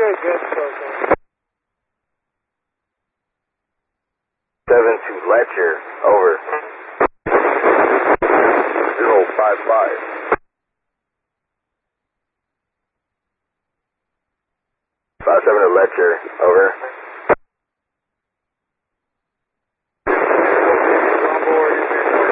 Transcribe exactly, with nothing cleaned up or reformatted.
you're good, Coco. Seven to Letcher, over. Zero five five. Five seven to Letcher, over.